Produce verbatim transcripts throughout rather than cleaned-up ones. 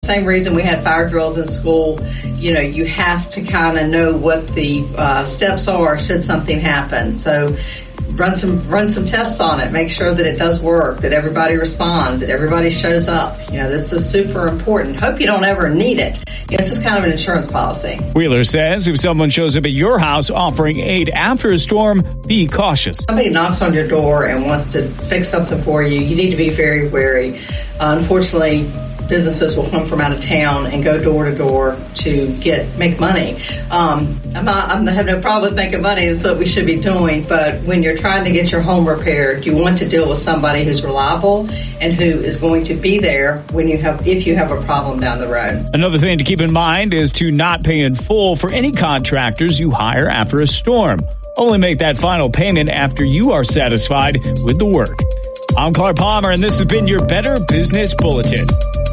Same reason we had fire drills in school. You know, you have to kind of know what the uh, steps are should something happen. So run some run some tests on it. Make sure that it does work, that everybody responds, that everybody shows up. You know, this is super important. Hope you don't ever need it. You know, this is kind of an insurance policy. Wheeler says if someone shows up at your house offering aid after a storm, be cautious. Somebody knocks on your door and wants to fix something for you, you need to be very wary. Uh, unfortunately, businesses will come from out of town and go door to door to get make money. Um, I'm not, I'm, I have no problem with making money. That's what we should be doing. But when you're trying to get your home repaired, you want to deal with somebody who's reliable and who is going to be there when you have, if you have a problem down the road. Another thing to keep in mind is to not pay in full for any contractors you hire after a storm. Only make that final payment after you are satisfied with the work. I'm Clark Palmer, and this has been your Better Business Bulletin.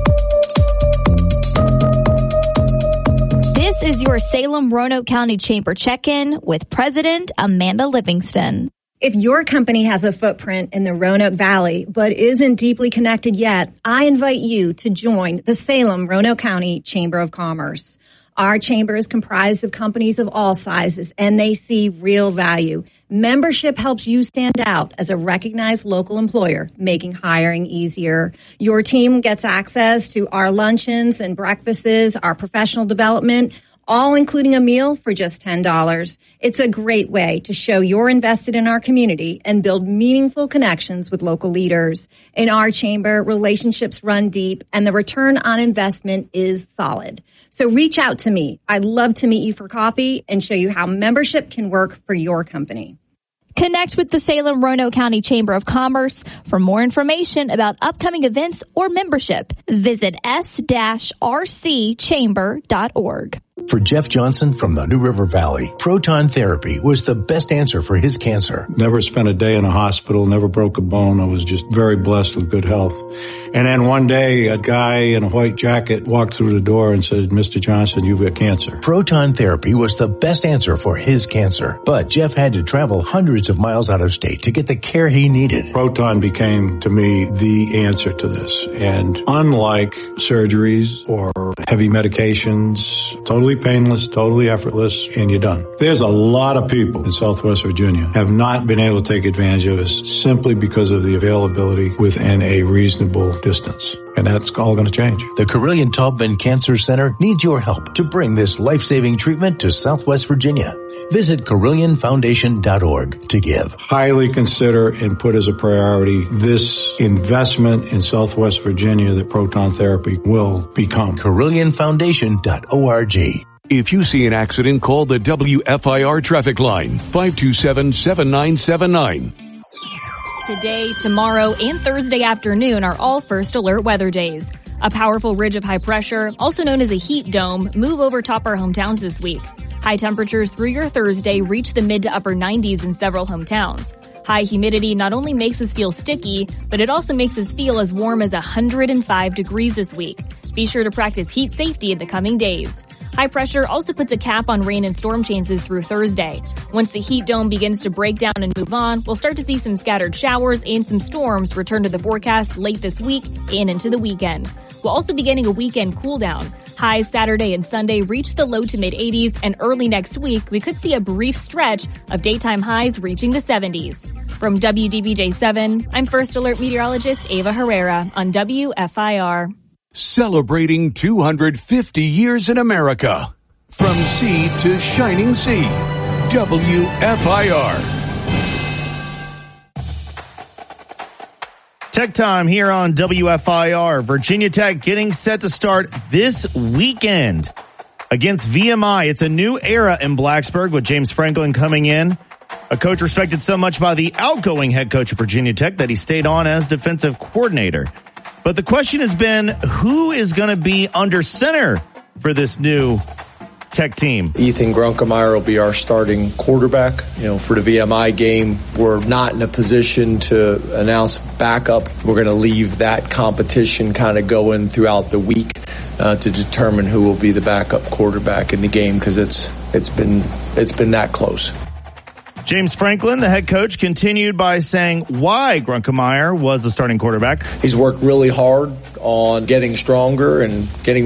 This is your Salem-Roanoke County Chamber check-in with President Amanda Livingston. If your company has a footprint in the Roanoke Valley but isn't deeply connected yet, I invite you to join the Salem-Roanoke County Chamber of Commerce. Our chamber is comprised of companies of all sizes, and they see real value. Membership helps you stand out as a recognized local employer, making hiring easier. Your team gets access to our luncheons and breakfasts, our professional development, all including a meal for just ten dollars. It's a great way to show you're invested in our community and build meaningful connections with local leaders. In our chamber, relationships run deep and the return on investment is solid. So reach out to me. I'd love to meet you for coffee and show you how membership can work for your company. Connect with the Salem-Roanoke County Chamber of Commerce. For more information about upcoming events or membership, visit s r c chamber dot org. For Jeff Johnson from the New River Valley, proton therapy was the best answer for his cancer. Never spent a day in a hospital, never broke a bone. I was just very blessed with good health. And then one day, a guy in a white jacket walked through the door and said, Mister Johnson, you've got cancer. Proton therapy was the best answer for his cancer. But Jeff had to travel hundreds of miles out of state to get the care he needed. Proton became, to me, the answer to this. And unlike surgeries or heavy medications, totally painless, totally effortless, and you're done. There's a lot of people in Southwest Virginia have not been able to take advantage of this simply because of the availability within a reasonable distance. And that's all going to change. The Carilion Taubman Cancer Center needs your help to bring this life-saving treatment to Southwest Virginia. Visit Carilion Foundation dot org to give. Highly consider and put as a priority this investment in Southwest Virginia that proton therapy will become. Carilion Foundation dot org. If you see an accident, call the W F I R traffic line, five two seven, seven nine seven nine. Today, tomorrow, and Thursday afternoon are all first alert weather days. A powerful ridge of high pressure, also known as a heat dome, move over top our hometowns this week. High temperatures through your Thursday reach the mid to upper nineties in several hometowns. High humidity not only makes us feel sticky, but it also makes us feel as warm as one hundred five degrees this week. Be sure to practice heat safety in the coming days. High pressure also puts a cap on rain and storm chances through Thursday. Once the heat dome begins to break down and move on, we'll start to see some scattered showers and some storms return to the forecast late this week and into the weekend. We'll also be getting a weekend cool down. Highs Saturday and Sunday reach the low to mid eighties, and early next week we could see a brief stretch of daytime highs reaching the seventies. From W D B J seven, I'm First Alert Meteorologist Ava Herrera on W F I R. Celebrating two hundred fifty years in America. From sea to shining sea. W F I R. Tech Time here on W F I R. Virginia Tech getting set to start this weekend against V M I. It's a new era in Blacksburg with James Franklin coming in. A coach respected so much by the outgoing head coach of Virginia Tech that he stayed on as defensive coordinator. But the question has been, who is going to be under center for this new Tech team? Ethan Grunkemeyer will be our starting quarterback. You know, for the V M I game, we're not in a position to announce backup. We're going to leave that competition kind of going throughout the week uh, to determine who will be the backup quarterback in the game, because it's it's been it's been that close. James Franklin, the head coach, continued by saying why Grunkemeyer was the starting quarterback. He's worked really hard on getting stronger and getting